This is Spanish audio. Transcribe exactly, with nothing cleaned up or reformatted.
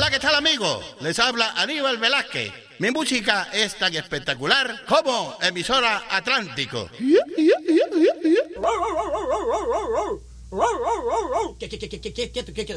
Hola, ¿qué tal, amigo? Les habla Aníbal Velázquez. Mi música es tan espectacular como Emisora Atlántico. ¿Qué, qué, qué, qué, qué, qué, qué, qué,